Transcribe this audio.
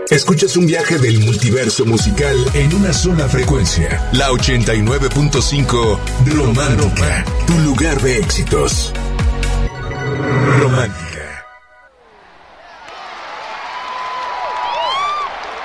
Escuchas un viaje del multiverso musical en una sola frecuencia. La 89.5 Romántica, tu lugar de éxitos. Romántica.